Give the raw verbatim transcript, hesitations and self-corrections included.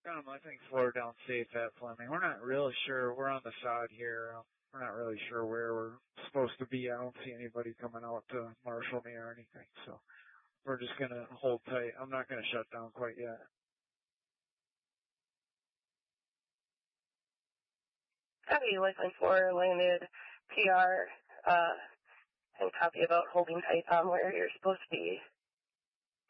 Um, I think floor down safe at Fleming. We're not really sure. We're on the side here. We're not really sure where we're supposed to be. I don't see anybody coming out to marshal me or anything. So we're just going to hold tight. I'm not going to shut down quite yet. Copy, Lifeline four landed P R, uh, and copy about holding tight on where you're supposed to be.